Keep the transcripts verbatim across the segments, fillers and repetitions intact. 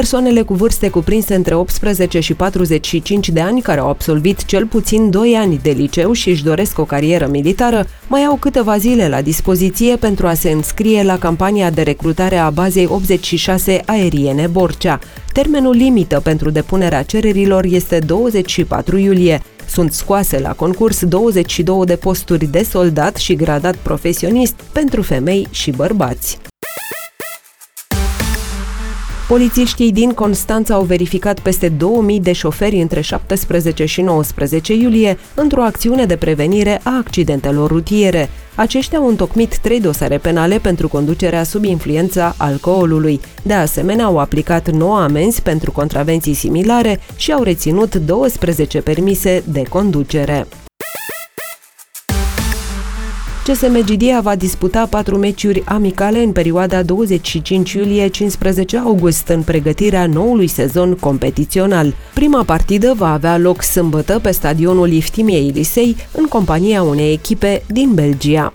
Persoanele cu vârste cuprinse între optsprezece și patruzeci și cinci de ani care au absolvit cel puțin doi ani de liceu și își doresc o carieră militară mai au câteva zile la dispoziție pentru a se înscrie la campania de recrutare a bazei optzeci și șase aeriene Borcea. Termenul limită pentru depunerea cererilor este douăzeci și patru iulie. Sunt scoase la concurs douăzeci și două de posturi de soldat și gradat profesionist pentru femei și bărbați. Polițiștii din Constanța au verificat peste două mii de șoferi între șaptesprezece și nouăsprezece iulie într-o acțiune de prevenire a accidentelor rutiere. Aceștia au întocmit trei dosare penale pentru conducerea sub influența alcoolului. De asemenea, au aplicat nouă amenzi pentru contravenții similare și au reținut douăsprezece permise de conducere. C S M Gidia va disputa patru meciuri amicale în perioada douăzeci și cinci iulie - cincisprezece august în pregătirea noului sezon competițional. Prima partidă va avea loc sâmbătă pe stadionul Iftimiei Lisei în compania unei echipe din Belgia.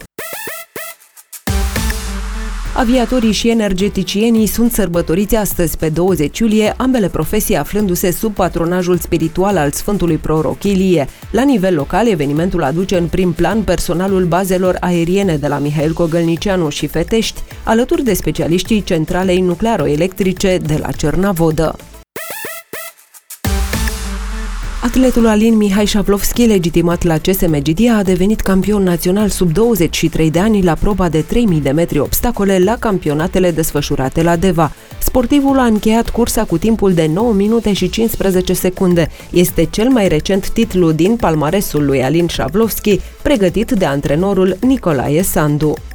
Aviatorii și energeticienii sunt sărbătoriți astăzi pe douăzeci iulie, ambele profesii aflându-se sub patronajul spiritual al Sfântului Proroc Ilie. La nivel local, evenimentul aduce în prim plan personalul bazelor aeriene de la Mihail Cogălnicianu și Fetești, alături de specialiștii centralei nuclearo-electrice de la Cernavodă. Atletul Alin Mihai Șavlovski, legitimat la C S M Gidia, a devenit campion național sub douăzeci și trei de ani la proba de trei mii de metri obstacole la campionatele desfășurate la Deva. Sportivul a încheiat cursa cu timpul de nouă minute și cincisprezece secunde. Este cel mai recent titlu din palmaresul lui Alin Șavlovski, pregătit de antrenorul Nicolae Sandu.